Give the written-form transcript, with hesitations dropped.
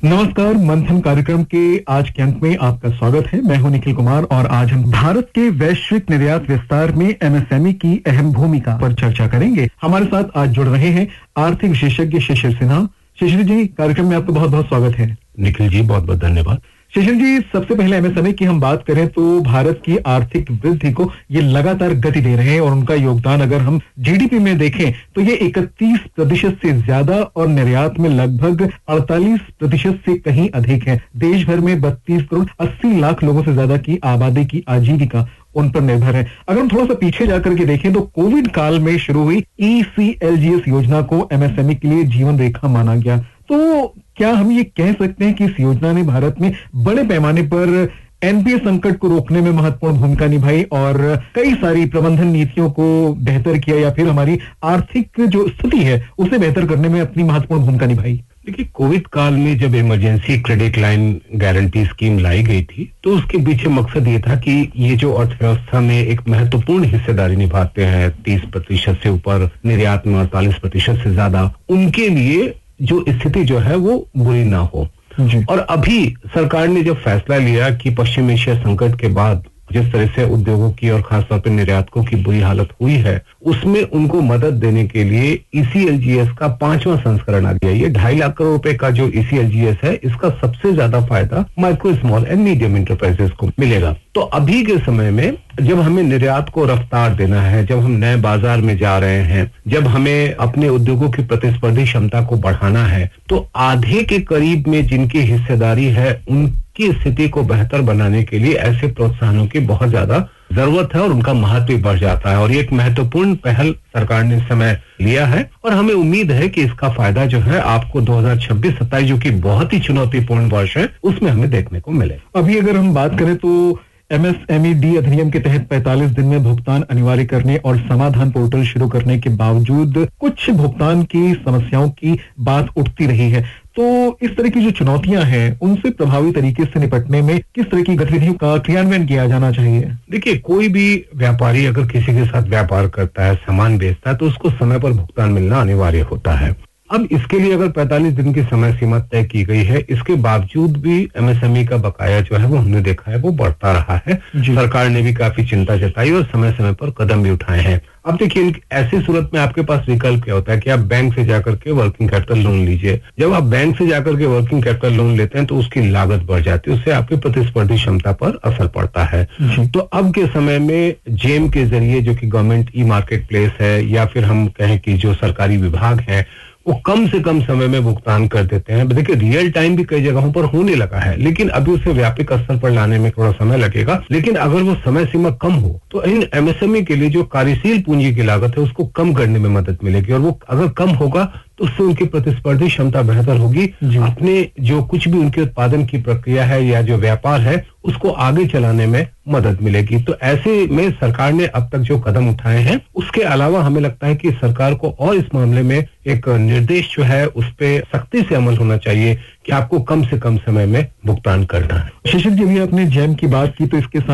नमस्कार, मंथन कार्यक्रम के आज के अंक में आपका स्वागत है। मैं हूं निखिल कुमार और आज हम भारत के वैश्विक निर्यात विस्तार में एमएसएमई की अहम भूमिका पर चर्चा करेंगे। हमारे साथ आज जुड़ रहे हैं आर्थिक विशेषज्ञ शिशिर सिन्हा। शिशिर जी, कार्यक्रम में आपका बहुत बहुत स्वागत है। निखिल जी, बहुत बहुत धन्यवाद। शिशिर जी, सबसे पहले एमएसएमई की हम बात करें तो भारत की आर्थिक वृद्धि को ये लगातार गति दे रहे हैं और उनका योगदान अगर हम जीडीपी में देखें तो ये 31% से ज्यादा और निर्यात में लगभग 48% से कहीं अधिक है। देश भर में 32 करोड़ 80 लाख लोगों से ज्यादा की आबादी की आजीविका उन पर निर्भर है। अगर हम थोड़ा सा पीछे जाकर के देखें तो कोविड काल में शुरू हुई ECLGS योजना को एमएसएमई के लिए जीवन रेखा माना गया। तो क्या हम ये कह सकते हैं कि इस योजना ने भारत में बड़े पैमाने पर एनपीए संकट को रोकने में महत्वपूर्ण भूमिका निभाई और कई सारी प्रबंधन नीतियों को बेहतर किया या फिर हमारी आर्थिक जो स्थिति है उसे बेहतर करने में अपनी महत्वपूर्ण भूमिका निभाई? देखिए, कोविड काल में जब emergency credit line guarantee scheme लाई गई थी तो उसके पीछे मकसद ये था कि ये जो अर्थव्यवस्था में एक महत्वपूर्ण हिस्सेदारी निभाते हैं, 30% से ऊपर, निर्यात में 48% से ज्यादा, उनके लिए जो स्थिति जो है वो बुरी ना हो। और अभी सरकार ने जब फैसला लिया कि पश्चिम एशिया संकट के बाद जिस तरह से उद्योगों की और खासतौर पर निर्यातकों की बुरी हालत हुई है, उसमें उनको मदद देने के लिए ECLGS का 5वां संस्करण आ गया। ये 2.5 लाख करोड़ रुपए का जो ECLGS है, इसका सबसे ज्यादा फायदा micro, small and medium enterprises को मिलेगा। तो अभी के समय में जब हमें निर्यात को रफ्तार देना है, जब हम नए बाजार में जा रहे हैं, जब हमें अपने उद्योगों की प्रतिस्पर्धी क्षमता को बढ़ाना है, तो आधे के करीब में जिनकी हिस्सेदारी है उनकी स्थिति को बेहतर बनाने के लिए ऐसे प्रोत्साहनों की बहुत ज्यादा जरूरत है और उनका महत्व भी बढ़ जाता है। और ये एक महत्वपूर्ण पहल सरकार ने इस समय लिया है और हमें उम्मीद है कि इसका फायदा जो है आपको 2026-27 जो कि बहुत ही चुनौतीपूर्ण वर्ष है, उसमें हमें देखने को मिले। अभी अगर हम बात करें तो एमएसएमई अधिनियम के तहत 45 दिन में भुगतान अनिवार्य करने और समाधान पोर्टल शुरू करने के बावजूद कुछ भुगतान की समस्याओं की बात उठती रही है। तो इस तरह की जो चुनौतियां हैं उनसे प्रभावी तरीके से निपटने में किस तरह की गतिविधियों का क्रियान्वयन किया जाना चाहिए? देखिए, कोई भी व्यापारी अगर किसी के साथ व्यापार करता है, सामान बेचता है, तो उसको समय पर भुगतान मिलना अनिवार्य होता है। अब इसके लिए अगर 45 दिन की समय सीमा तय की गई है, इसके बावजूद भी एमएसएमई का बकाया जो है वो हमने देखा है वो बढ़ता रहा है। सरकार ने भी काफी चिंता जताई और समय समय पर कदम भी उठाए हैं। अब देखिए, ऐसी सूरत में आपके पास विकल्प क्या होता है कि आप बैंक से जाकर के वर्किंग कैपिटल लोन लीजिए। जब आप बैंक से जाकर के वर्किंग कैपिटल लोन लेते हैं तो उसकी लागत बढ़ जाती है, उससे आपकी प्रतिस्पर्धी क्षमता पर असर पड़ता है। तो अब के समय में जेम के जरिए, जो कि गवर्नमेंट ई मार्केट प्लेस है, या फिर हम कहें कि जो सरकारी विभाग है, वो कम से कम समय में भुगतान कर देते हैं। देखिए, रियल टाइम भी कई जगहों पर होने लगा है, लेकिन अभी उसे व्यापक स्तर पर लाने में थोड़ा समय लगेगा। लेकिन अगर वो समय सीमा कम हो तो इन एमएसएमई के लिए जो कार्यशील पूंजी की लागत है उसको कम करने में मदद मिलेगी और वो अगर कम होगा तो उससे उनकी प्रतिस्पर्धी क्षमता बेहतर होगी। अपने जो कुछ भी उनके उत्पादन की प्रक्रिया है या जो व्यापार है उसको आगे चलाने में मदद मिलेगी। तो ऐसे में सरकार ने अब तक जो कदम उठाए हैं, उसके अलावा हमें लगता है कि सरकार को और इस मामले में एक निर्देश जो है उस पे सख्ती से अमल होना चाहिए कि आपको कम से कम समय में भुगतान करना है। शिशिर जी, भी आपने जेम की बात की तो इसके साथ